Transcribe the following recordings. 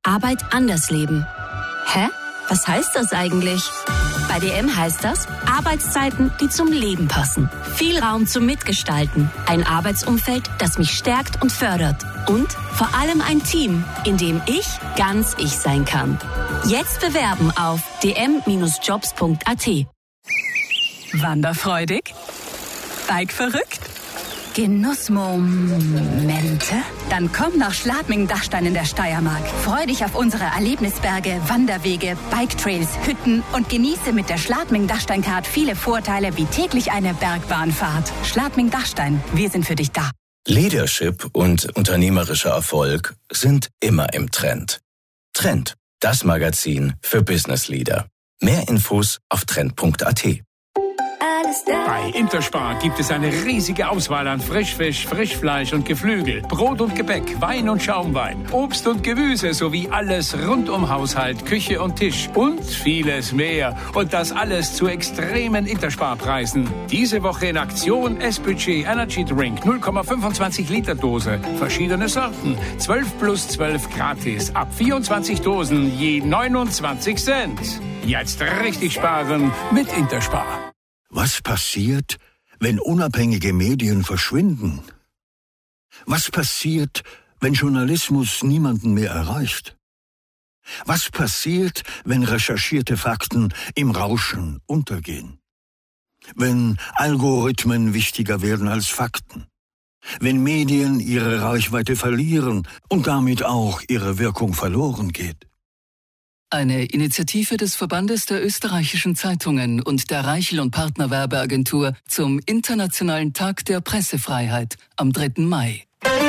Arbeit anders leben. Hä? Was heißt das eigentlich? Bei DM heißt das Arbeitszeiten, die zum Leben passen. Viel Raum zum Mitgestalten. Ein Arbeitsumfeld, das mich stärkt und fördert. Und vor allem ein Team, in dem ich ganz ich sein kann. Jetzt bewerben auf dm-jobs.at. Wanderfreudig? Bikeverrückt? Genussmomente? Dann komm nach Schladming-Dachstein in der Steiermark. Freu dich auf unsere Erlebnisberge, Wanderwege, Biketrails, Hütten und genieße mit der Schladming-Dachstein-Card viele Vorteile wie täglich eine Bergbahnfahrt. Schladming-Dachstein, wir sind für dich da. Leadership und unternehmerischer Erfolg sind immer im Trend. Trend, das Magazin für Business Leader. Mehr Infos auf trend.at. Bei Interspar gibt es eine riesige Auswahl an Frischfisch, Frischfleisch und Geflügel, Brot und Gebäck, Wein und Schaumwein, Obst und Gemüse sowie alles rund um Haushalt, Küche und Tisch und vieles mehr. Und das alles zu extremen Interspar-Preisen. Diese Woche in Aktion S-Budget Energy Drink 0,25 Liter Dose. Verschiedene Sorten. 12+12 gratis. Ab 24 Dosen je 29 Cent. Jetzt richtig sparen mit Interspar. Was passiert, wenn unabhängige Medien verschwinden? Was passiert, wenn Journalismus niemanden mehr erreicht? Was passiert, wenn recherchierte Fakten im Rauschen untergehen? Wenn Algorithmen wichtiger werden als Fakten? Wenn Medien ihre Reichweite verlieren und damit auch ihre Wirkung verloren geht? Eine Initiative des Verbandes der österreichischen Zeitungen und der Reichel und Partner Werbeagentur zum Internationalen Tag der Pressefreiheit am 3. Mai.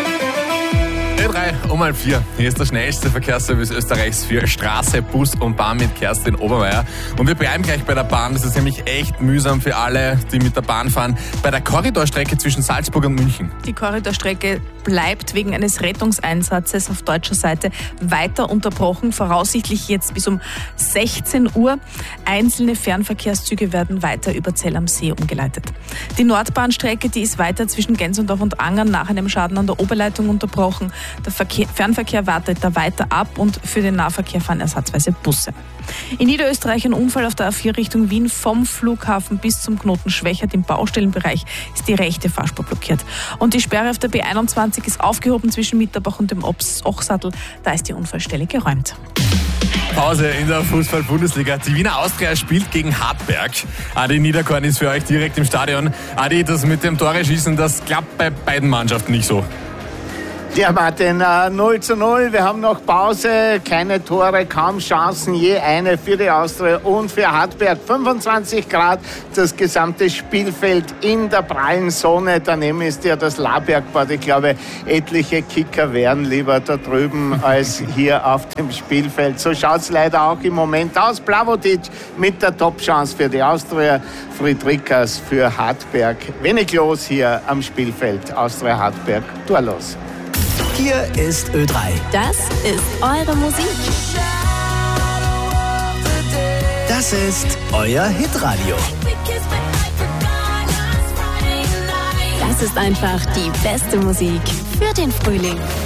Ö3 um 3:30. Hier ist der schnellste Verkehrsservice Österreichs für Straße, Bus und Bahn mit Kerstin Obermeier. Und wir bleiben gleich bei der Bahn. Das ist nämlich echt mühsam für alle, die mit der Bahn fahren. Bei der Korridorstrecke zwischen Salzburg und München. Die Korridorstrecke bleibt wegen eines Rettungseinsatzes auf deutscher Seite weiter unterbrochen. Voraussichtlich jetzt bis um 16 Uhr. Einzelne Fernverkehrszüge werden weiter über Zell am See umgeleitet. Die Nordbahnstrecke, die ist weiter zwischen Gensendorf und Angern nach einem Schaden an der Oberleitung unterbrochen. Der Fernverkehr wartet da weiter ab und für den Nahverkehr fahren ersatzweise Busse. In Niederösterreich ein Unfall auf der A4 Richtung Wien vom Flughafen bis zum Knoten Schwächert im Baustellenbereich ist die rechte Fahrspur blockiert. Und die Sperre auf der B21 ist aufgehoben zwischen Mitterbach und dem Ochsattel. Da ist die Unfallstelle geräumt. Pause in der Fußball-Bundesliga. Die Wiener Austria spielt gegen Hartberg. Adi Niederkorn ist für euch direkt im Stadion. Adi, das mit dem Tore-Schießen, das klappt bei beiden Mannschaften nicht so. Ja, Martin, 0:0. Wir haben noch Pause, keine Tore, kaum Chancen, je eine für die Austria und für Hartberg. 25 Grad, das gesamte Spielfeld in der prallen Sonne. Daneben ist ja das Labergbad. Ich glaube, etliche Kicker wären lieber da drüben als hier auf dem Spielfeld. So schaut es leider auch im Moment aus. Blavotic mit der Top-Chance für die Austria, Friedrichs für Hartberg. Wenig los hier am Spielfeld. Austria Hartberg, torlos. Hier ist Ö3. Das ist eure Musik. Das ist euer Hitradio. Das ist einfach die beste Musik für den Frühling.